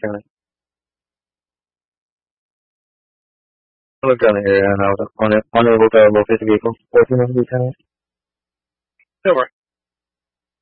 County. I looked around the area and I was unable to locate the vehicle. 14 Lieutenant. Silver.